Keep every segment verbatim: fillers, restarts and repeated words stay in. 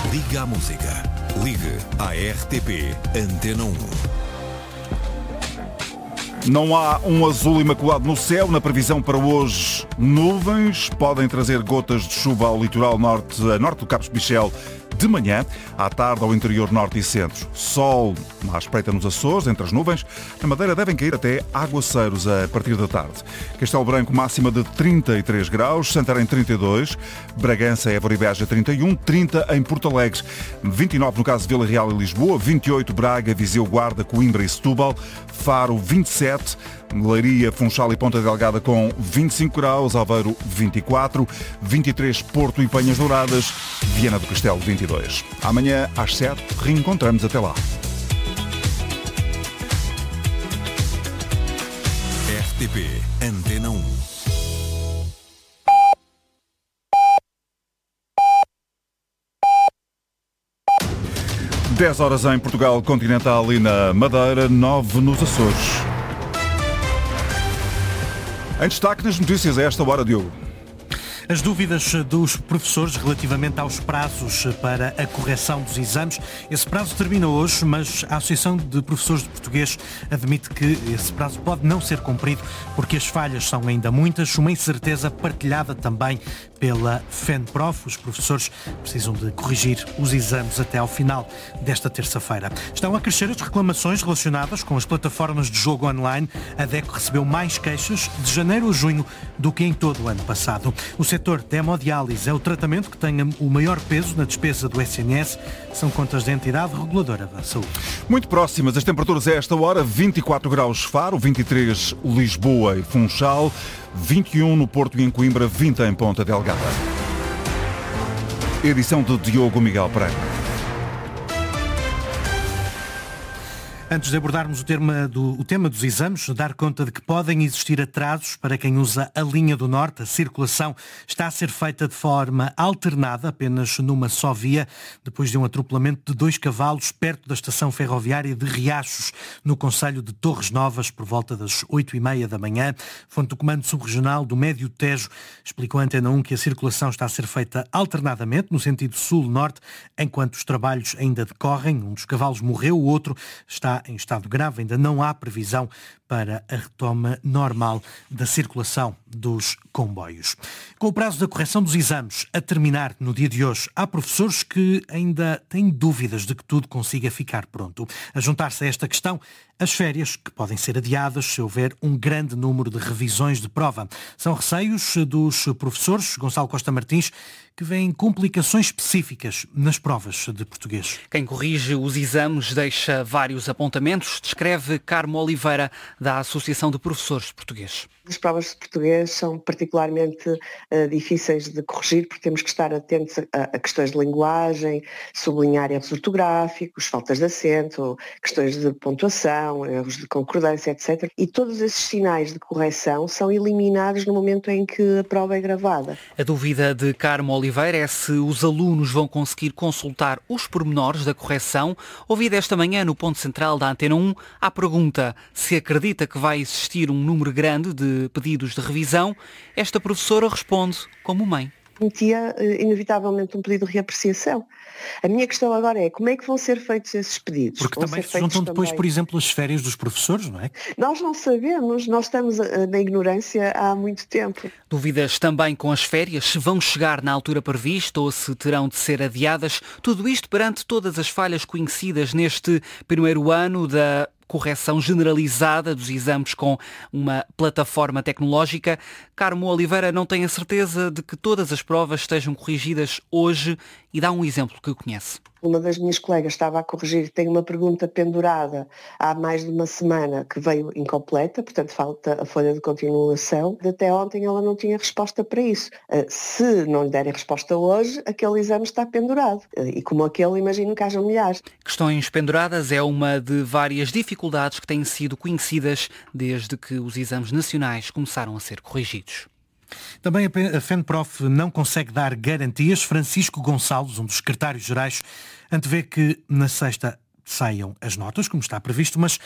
Liga à música. Ligue à R T P Antena um. Não há um azul imaculado no céu. Na previsão para hoje, nuvens podem trazer gotas de chuva ao litoral norte, a norte do Cabo Espichel de manhã, à tarde ao interior norte e centro. Sol à espreita nos Açores, entre as nuvens. Na Madeira devem cair até aguaceiros a partir da tarde. Castelo Branco máxima de trinta e três graus, Santarém trinta e dois, Bragança, Évora e Beja trinta e um, trinta em Porto Alegre, vinte e nove no caso de Vila Real e Lisboa, vinte e oito Braga, Viseu, Guarda, Coimbra e Setúbal, Faro vinte e sete, Leiria, Funchal e Ponta Delgada com vinte e cinco graus, Aveiro vinte e quatro, vinte e três Porto e Penhas Douradas, Viana do Castelo vinte e dois. Amanhã às sete reencontramos, até lá. R T P Antena um. dez horas em Portugal continental e na Madeira, nove nos Açores. Em destaque nas notícias a esta hora, Diogo. As dúvidas dos professores relativamente aos prazos para a correção dos exames. Esse prazo termina hoje, mas a Associação de Professores de Português admite que esse prazo pode não ser cumprido porque as falhas são ainda muitas, uma incerteza partilhada também pela FENPROF. Os professores precisam de corrigir os exames até ao final desta terça-feira. Estão a crescer as reclamações relacionadas com as plataformas de jogo online. A DECO recebeu mais queixas de janeiro a junho do que em todo o ano passado. O setor da hemodiálise é o tratamento que tem o maior peso na despesa do S N S. São contas da entidade reguladora da saúde. Muito próximas as temperaturas a esta hora. vinte e quatro graus Faro, vinte e três Lisboa e Funchal, vinte e um no Porto e em Coimbra, vinte em Ponta Delgada. Edição de Diogo Miguel Pereira. Antes de abordarmos o tema, do, o tema dos exames, dar conta de que podem existir atrasos para quem usa a linha do Norte. A circulação está a ser feita de forma alternada, apenas numa só via, depois de um atropelamento de dois cavalos perto da estação ferroviária de Riachos, no concelho de Torres Novas, por volta das oito e meia da manhã. Fonte do Comando Subregional do Médio Tejo explicou à Antena um que a circulação está a ser feita alternadamente, no sentido sul-norte, enquanto os trabalhos ainda decorrem. Um dos cavalos morreu, o outro está em estado grave. Ainda não há previsão para a retoma normal da circulação dos comboios. Com o prazo da correção dos exames a terminar no dia de hoje, há professores que ainda têm dúvidas de que tudo consiga ficar pronto. A juntar-se a esta questão, as férias, que podem ser adiadas se houver um grande número de revisões de prova. São receios dos professores, Gonçalo Costa Martins, que vêem complicações específicas nas provas de português. Quem corrige os exames deixa vários apontamentos, descreve Carmo Oliveira, da Associação de Professores de Português. As provas de português são particularmente uh, difíceis de corrigir porque temos que estar atentos a, a questões de linguagem, sublinhar erros ortográficos, faltas de acento, questões de pontuação, erros de concordância, etcétera. E todos esses sinais de correção são eliminados no momento em que a prova é gravada. A dúvida de Carmo Oliveira é se os alunos vão conseguir consultar os pormenores da correção. Ouvida esta manhã no ponto central da Antena um, à pergunta se acredita que vai existir um número grande de pedidos de revisão, esta professora responde como mãe. Cometia inevitavelmente um pedido de reapreciação. A minha questão agora é como é que vão ser feitos esses pedidos? Porque vão também se juntam depois, também, por exemplo, as férias dos professores, não é? Nós não sabemos, nós estamos na ignorância há muito tempo. Dúvidas também com as férias, se vão chegar na altura prevista ou se terão de ser adiadas. Tudo isto perante todas as falhas conhecidas neste primeiro ano da correção generalizada dos exames com uma plataforma tecnológica. Carmo Oliveira não tem a certeza de que todas as provas estejam corrigidas hoje e dá um exemplo que conhece. Uma das minhas colegas estava a corrigir, tem uma pergunta pendurada há mais de uma semana que veio incompleta, portanto falta a folha de continuação. Até ontem ela não tinha resposta para isso. Se não lhe derem resposta hoje, aquele exame está pendurado. E como aquele, imagino que hajam milhares. Questões penduradas é uma de várias dificuldades que têm sido conhecidas desde que os exames nacionais começaram a ser corrigidos. Também a FENPROF não consegue dar garantias. Francisco Gonçalves, um dos secretários-gerais, antevê que na sexta saiam as notas, como está previsto, mas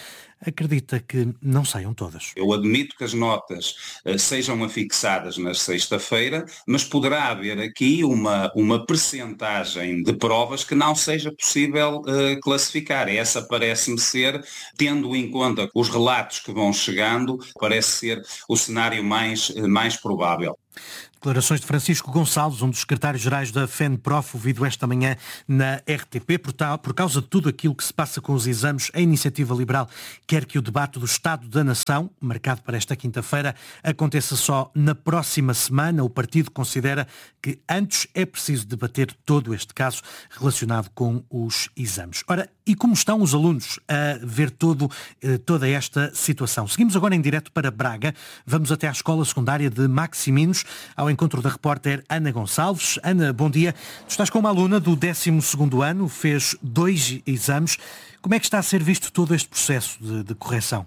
Acredita que não saiam todas? Eu admito que as notas uh, sejam afixadas na sexta-feira, mas poderá haver aqui uma, uma percentagem de provas que não seja possível uh, classificar. Essa parece-me ser, tendo em conta os relatos que vão chegando, parece ser o cenário mais, uh, mais provável. Declarações de Francisco Gonçalves, um dos secretários-gerais da FENPROF, ouvido esta manhã na R T P. Por, tal, por causa de tudo aquilo que se passa com os exames, a Iniciativa Liberal quer que o debate do Estado da Nação, marcado para esta quinta-feira, aconteça só na próxima semana. O partido considera que antes é preciso debater todo este caso relacionado com os exames. Ora, e como estão os alunos a ver todo, toda esta situação? Seguimos agora em direto para Braga. Vamos até à Escola Secundária de Maximinos, ao encontro da repórter Ana Gonçalves. Ana, bom dia. Tu estás com uma aluna do décimo segundo ano, fez dois exames. Como é que está a ser visto todo este processo de, de correção?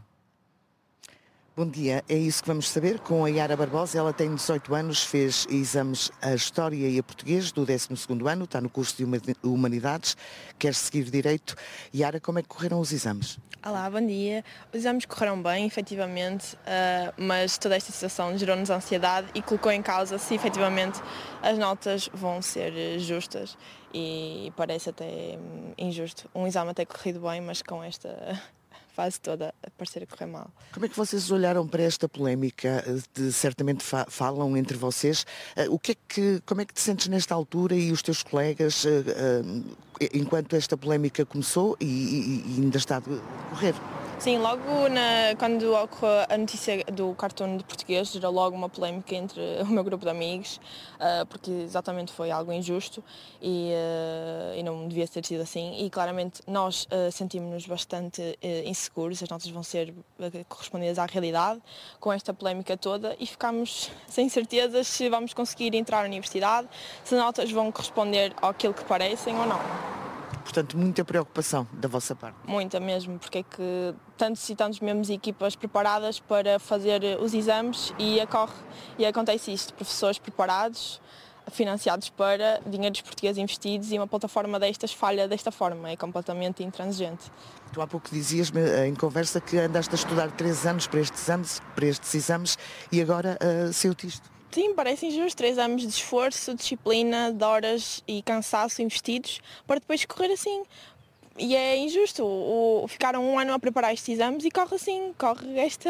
Bom dia, é isso que vamos saber com a Yara Barbosa. Ela tem dezoito anos, fez exames a História e a Português do décimo segundo ano, está no curso de Humanidades, quer seguir Direito. Yara, como é que correram os exames? Olá, bom dia. Os exames correram bem, efetivamente, uh, mas toda esta situação gerou-nos ansiedade e colocou em causa se efetivamente as notas vão ser justas, e parece até injusto. Um exame até corrido bem, mas com esta fase toda a parecer a correr mal. Como é que vocês olharam para esta polémica? De, certamente fa- falam entre vocês. Uh, o que é que, como é que te sentes nesta altura e os teus colegas, uh, uh, enquanto esta polémica começou e, e, e ainda está a correr? Sim, logo na, quando ocorreu a notícia do cartoon de português, gerou logo uma polémica entre o meu grupo de amigos, uh, porque exatamente foi algo injusto e, uh, e não devia ter sido assim. E claramente nós uh, sentimos-nos bastante uh, inseguros, as notas vão ser uh, correspondidas à realidade com esta polémica toda, e ficamos sem certezas se vamos conseguir entrar na universidade, se as notas vão corresponder àquilo que parecem ou não. Portanto, muita preocupação da vossa parte. Muita mesmo, porque é que tantos e tantos mesmos equipas preparadas para fazer os exames e, ocorre, e acontece isto, professores preparados, financiados para dinheiros portugueses investidos, e uma plataforma destas falha desta forma, é completamente intransigente. Tu há pouco dizias-me em conversa que andaste a estudar três anos para estes exames, para estes exames e agora uh, saiu-te isto. Sim, parece injusto. Três anos de esforço, disciplina, de horas e cansaço investidos para depois correr assim. E é injusto. O, o, ficaram um ano a preparar estes exames e corre assim, corre esta...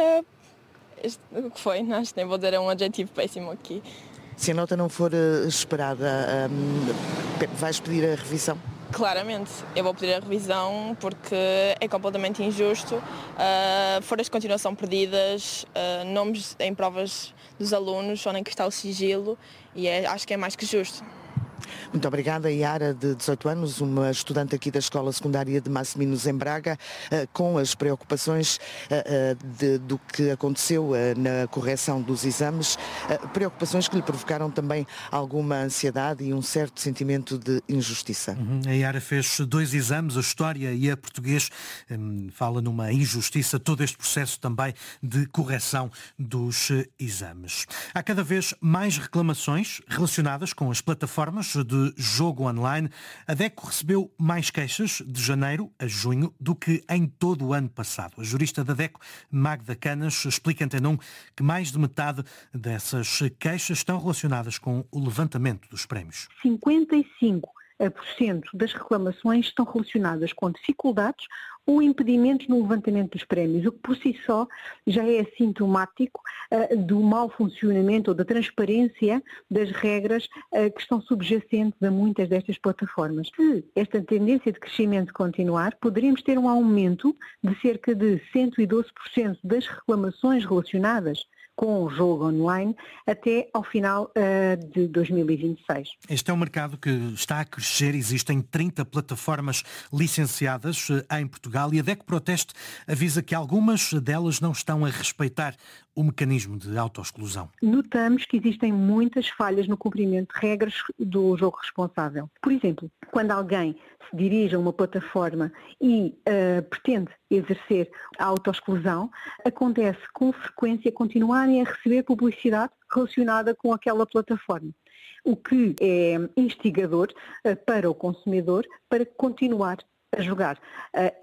Este, o que foi? Não, nem vou dizer, é um adjetivo péssimo aqui. Se a nota não for uh, esperada, um, vais pedir a revisão? Claramente, eu vou pedir a revisão porque é completamente injusto. Uh, folhas de continuação perdidas, uh, nomes em provas dos alunos, onde é que está o sigilo, e é, acho que é mais que justo. Muito obrigada, Yara, de dezoito anos, uma estudante aqui da Escola Secundária de Maximinos em Braga, com as preocupações de, do que aconteceu na correção dos exames, preocupações que lhe provocaram também alguma ansiedade e um certo sentimento de injustiça. Uhum. A Yara fez dois exames, a História e a Português. Hum, fala numa injustiça, todo este processo também de correção dos exames. Há cada vez mais reclamações relacionadas com as plataformas de jogo online. A DECO recebeu mais queixas de janeiro a junho do que em todo o ano passado. A jurista da DECO, Magda Canas, explica em Antena um que mais de metade dessas queixas estão relacionadas com o levantamento dos prémios. cinquenta e cinco por cento das reclamações estão relacionadas com dificuldades ou impedimentos no levantamento dos prémios, o que por si só já é sintomático uh, do mau funcionamento ou da transparência das regras uh, que estão subjacentes a muitas destas plataformas. Se esta tendência de crescimento continuar, poderíamos ter um aumento de cerca de cento e doze por cento das reclamações relacionadas com o jogo online até ao final uh, de dois mil e vinte e seis. Este é um mercado que está a crescer, existem trinta plataformas licenciadas uh, em Portugal e a DECO Proteste avisa que algumas delas não estão a respeitar o mecanismo de autoexclusão. Notamos que existem muitas falhas no cumprimento de regras do jogo responsável. Por exemplo, quando alguém se dirige a uma plataforma e uh, pretende exercer a autoexclusão, acontece com frequência continuarem a receber publicidade relacionada com aquela plataforma, o que é instigador uh, para o consumidor para continuar a jogar. Uh, este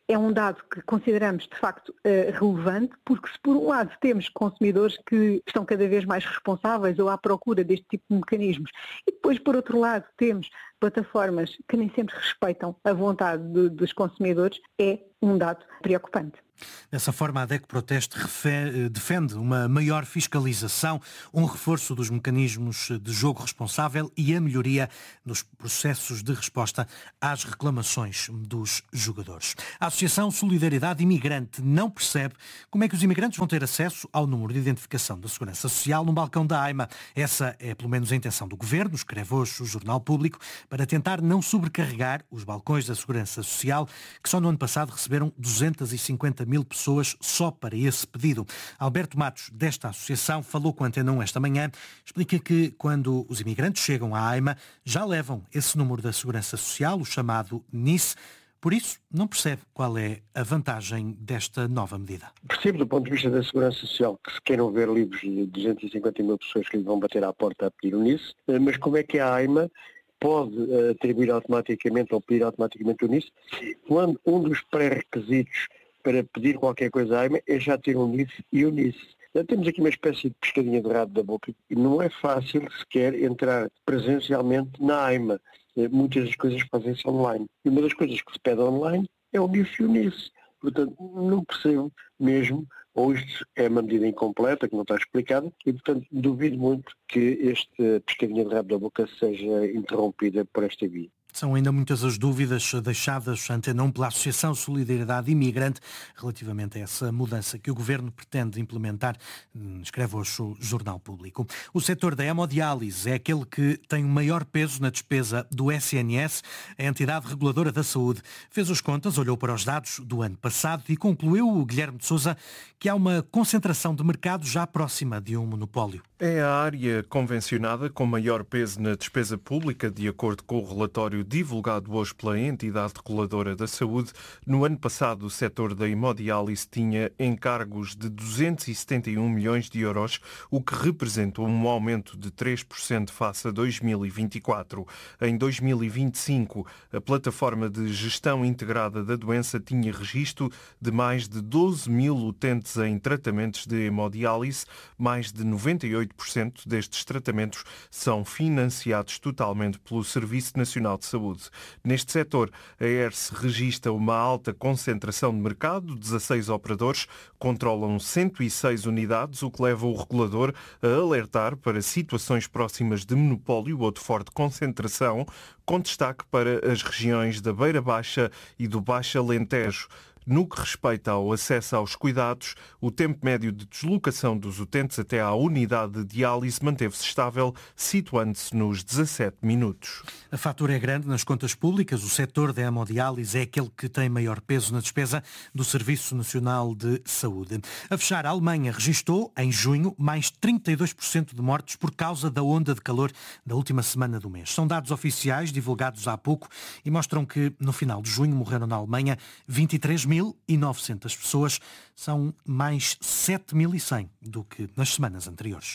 é um dado que consideramos de facto relevante, porque se por um lado temos consumidores que estão cada vez mais responsáveis ou à procura deste tipo de mecanismos, e depois por outro lado temos plataformas que nem sempre respeitam a vontade de, dos consumidores, é um dado preocupante. Dessa forma, a DECO Proteste defende uma maior fiscalização, um reforço dos mecanismos de jogo responsável e a melhoria nos processos de resposta às reclamações dos jogadores. A Associação Solidariedade Imigrante não percebe como é que os imigrantes vão ter acesso ao número de identificação da Segurança Social no balcão da AIMA. Essa é pelo menos a intenção do Governo, escreve hoje o Jornal Público, para tentar não sobrecarregar os balcões da Segurança Social, que só no ano passado receberam duzentas e cinquenta mil pessoas só para esse pedido. Alberto Matos, desta associação, falou com a Antena um esta manhã, explica que quando os imigrantes chegam à AIMA já levam esse número da Segurança Social, o chamado N I S, por isso não percebe qual é a vantagem desta nova medida. Percebo do ponto de vista da Segurança Social que se queiram ver livres de duzentas e cinquenta mil pessoas que lhe vão bater à porta a pedir o N I S, mas como é que a AIMA pode atribuir automaticamente ou pedir automaticamente o N I S quando um dos pré-requisitos para pedir qualquer coisa à AIMA é já ter um N I S e o N I S. Então, temos aqui uma espécie de pescadinha de rabo da boca e não é fácil sequer entrar presencialmente na AIMA. Muitas das coisas fazem-se online. E uma das coisas que se pede online é o N I S e o N I S. Portanto, não percebo mesmo, ou isto é uma medida incompleta, que não está explicada, e portanto duvido muito que esta pescadinha de rabo da boca seja interrompida por esta via. São ainda muitas as dúvidas deixadas ante a não pela Associação Solidariedade Imigrante relativamente a essa mudança que o Governo pretende implementar, escreve hoje o Jornal Público. O setor da hemodiálise é aquele que tem o maior peso na despesa do S N S. A entidade reguladora da saúde fez as contas, olhou para os dados do ano passado e concluiu, o Guilherme de Sousa, que há uma concentração de mercado já próxima de um monopólio. É a área convencionada com maior peso na despesa pública, de acordo com o relatório divulgado hoje pela entidade reguladora da saúde. No ano passado, o setor da hemodiálise tinha encargos de duzentos e setenta e um milhões de euros, o que representou um aumento de três por cento face a dois mil e vinte e quatro. Em dois mil e vinte e cinco, a plataforma de gestão integrada da doença tinha registro de mais de doze mil utentes em tratamentos de hemodiálise. Mais de noventa e oito por cento destes tratamentos são financiados totalmente pelo Serviço Nacional de Saúde. Neste setor, a E R S registra uma alta concentração de mercado, dezasseis operadores controlam cento e seis unidades, o que leva o regulador a alertar para situações próximas de monopólio ou de forte concentração, com destaque para as regiões da Beira Baixa e do Baixo Alentejo. No que respeita ao acesso aos cuidados, o tempo médio de deslocação dos utentes até à unidade de diálise manteve-se estável, situando-se nos dezassete minutos. A fatura é grande nas contas públicas. O setor da hemodiálise é aquele que tem maior peso na despesa do Serviço Nacional de Saúde. A fechar, a Alemanha registou, em junho, mais trinta e dois por cento de mortes por causa da onda de calor da última semana do mês. São dados oficiais divulgados há pouco e mostram que, no final de junho, morreram na Alemanha vinte e três mil e novecentas pessoas, são mais sete mil e cem do que nas semanas anteriores.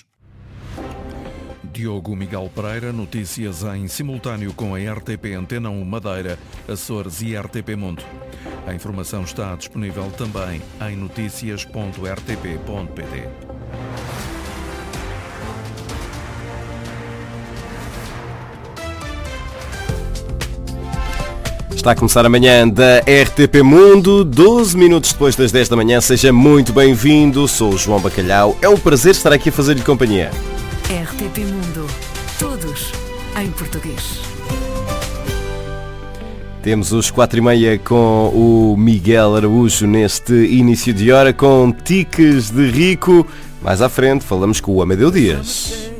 Diogo Miguel Pereira, notícias em simultâneo com a R T P Antena um Madeira, Açores e R T P Mundo. A informação está disponível também em notícias ponto r t p ponto p t. Está a começar a manhã da R T P Mundo, doze minutos depois das dez da manhã. Seja muito bem-vindo, sou o João Bacalhau. É um prazer estar aqui a fazer-lhe companhia. R T P Mundo, todos em português. Temos os quatro e meia com o Miguel Araújo neste início de hora, com tiques de rico. Mais à frente falamos com o Amadeu Dias.